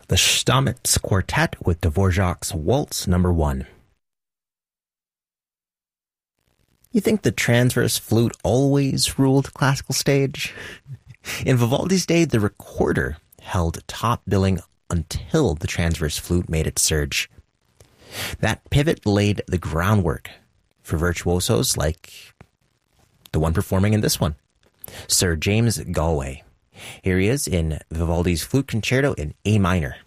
the Stamitz Quartet with Dvorak's Waltz No. 1. You think the transverse flute always ruled classical stage? In Vivaldi's day, the recorder held top billing until the transverse flute made its surge. That pivot laid the groundwork for virtuosos like the one performing in this one, Sir James Galway. Here he is in Vivaldi's Flute Concerto in A minor.